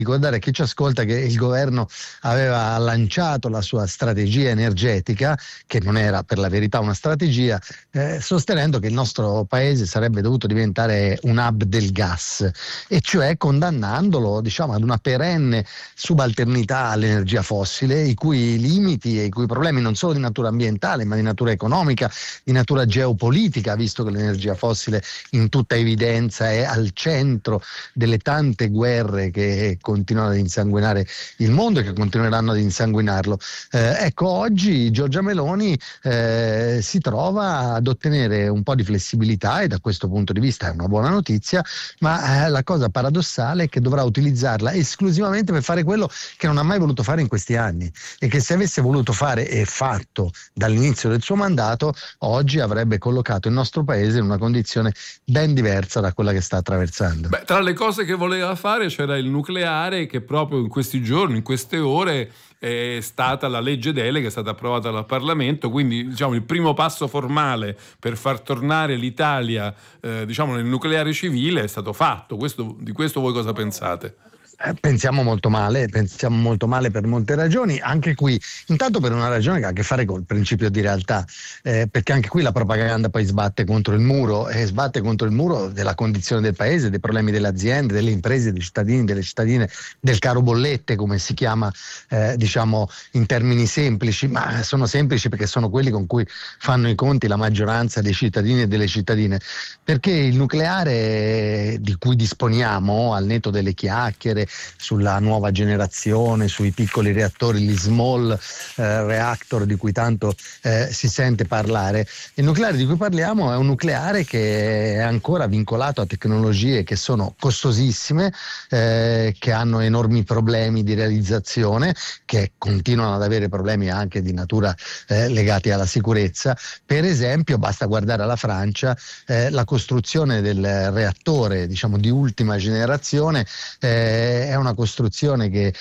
ricordare a chi ci ascolta che il governo aveva lanciato la sua strategia energetica, che non era per la verità una strategia, sostenendo che il nostro paese sarebbe dovuto diventare un hub del gas, e cioè condannandolo, diciamo, ad una perenne subalternità all'energia fossile, i cui limiti e i cui problemi non solo di natura ambientale ma di natura economica, di natura geopolitica, visto che l'energia fossile in tutta evidenza è al centro delle tante guerre che continuano ad insanguinare il mondo e che continueranno ad insanguinarlo. Ecco, oggi Giorgia Meloni si trova ad ottenere un po' di flessibilità, e da questo punto di vista è una buona notizia, ma la cosa paradossale è che dovrà utilizzarla esclusivamente per fare quello che non ha mai voluto fare in questi anni, e che se avesse voluto fare e fatto dall'inizio del suo mandato, oggi avrebbe collocato il nostro paese in una condizione ben diversa da quella che sta attraversando. Beh, tra le cose che voleva fare c'era il nucleare, che proprio in questi giorni, in queste ore, è stata la legge delega, è stata approvata dal Parlamento, quindi diciamo il primo passo formale per far tornare l'Italia diciamo nel nucleare civile è stato fatto. Di questo voi cosa pensate? Pensiamo molto male per molte ragioni, anche qui, intanto per una ragione che ha a che fare col principio di realtà, perché anche qui la propaganda poi sbatte contro il muro della condizione del paese, dei problemi delle aziende, delle imprese, dei cittadini, delle cittadine, del caro bollette, come si chiama diciamo in termini semplici, ma sono semplici perché sono quelli con cui fanno i conti la maggioranza dei cittadini e delle cittadine, perché il nucleare di cui disponiamo, al netto delle chiacchiere sulla nuova generazione, sui piccoli reattori, gli small reactor di cui tanto si sente parlare, il nucleare di cui parliamo è un nucleare che è ancora vincolato a tecnologie che sono costosissime, che hanno enormi problemi di realizzazione, che continuano ad avere problemi anche di natura legati alla sicurezza. Per esempio, basta guardare alla Francia, la costruzione del reattore, diciamo, di ultima generazione è una costruzione che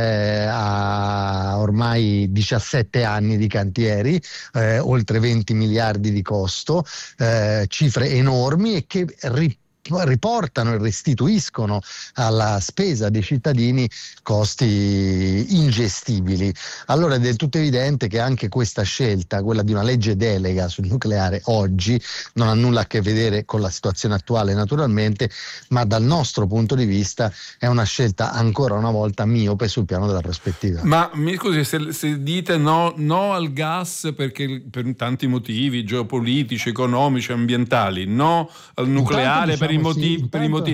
ha ormai 17 anni di cantieri, oltre 20 miliardi di costo, cifre enormi, e che riportano e restituiscono alla spesa dei cittadini costi ingestibili. Allora è del tutto evidente che anche questa scelta, quella di una legge delega sul nucleare, oggi non ha nulla a che vedere con la situazione attuale naturalmente, ma dal nostro punto di vista è una scelta ancora una volta miope sul piano della prospettiva. Ma mi scusi, se dite no al gas perché per tanti motivi geopolitici, economici, ambientali, no al nucleare per i motivi,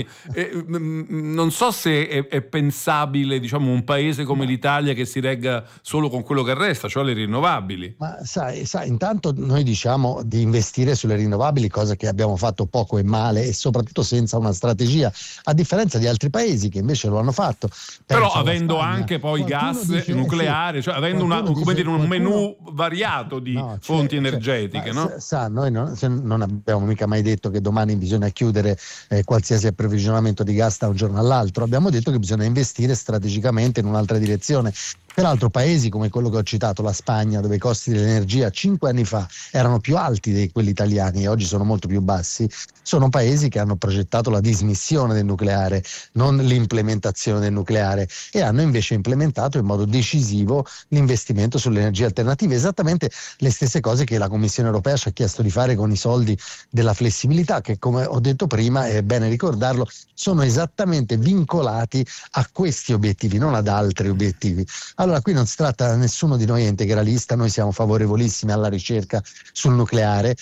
non so se è pensabile, diciamo, un paese come l'Italia che si regga solo con quello che resta, cioè le rinnovabili. Ma sai, intanto noi diciamo di investire sulle rinnovabili, cosa che abbiamo fatto poco e male, e soprattutto senza una strategia, a differenza di altri paesi che invece lo hanno fatto. Però avendo anche poi gas e nucleare, cioè avendo un menù variato di fonti energetiche, no? Noi non abbiamo mica mai detto che domani bisogna chiudere qualsiasi approvvigionamento di gas da un giorno all'altro. Abbiamo detto che bisogna investire strategicamente in un'altra direzione. Peraltro paesi come quello che ho citato, la Spagna, dove i costi dell'energia 5 anni fa erano più alti di quelli italiani e oggi sono molto più bassi, sono paesi che hanno progettato la dismissione del nucleare, non l'implementazione del nucleare, e hanno invece implementato in modo decisivo l'investimento sulle energie alternative, esattamente le stesse cose che la Commissione europea ci ha chiesto di fare con i soldi della flessibilità, che, come ho detto prima, è bene ricordarlo, sono esattamente vincolati a questi obiettivi, non ad altri obiettivi. Allora qui non si tratta, nessuno di noi è integralista, noi siamo favorevolissimi alla ricerca sul nucleare,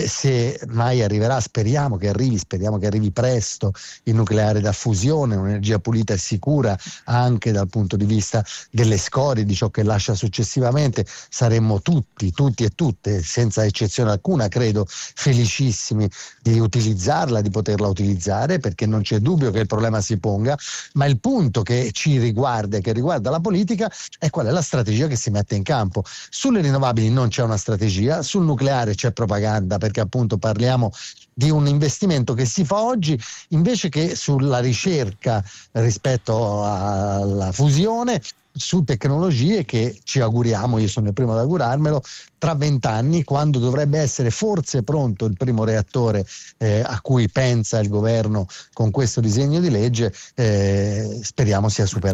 se mai arriverà, speriamo che arrivi presto il nucleare da fusione, un'energia pulita e sicura anche dal punto di vista delle scorie, di ciò che lascia successivamente, saremmo tutti e tutte, senza eccezione alcuna, credo, felicissimi di utilizzarla, di poterla utilizzare, perché non c'è dubbio che il problema si ponga, ma il punto che ci riguarda e che riguarda la politica è qual è la strategia che si mette in campo. Sulle rinnovabili non c'è una strategia, sul nucleare c'è propaganda, perché appunto parliamo di un investimento che si fa oggi invece che sulla ricerca rispetto alla fusione, su tecnologie che ci auguriamo, io sono il primo ad augurarmelo, tra 20 anni, quando dovrebbe essere forse pronto il primo reattore a cui pensa il governo con questo disegno di legge, speriamo sia superato.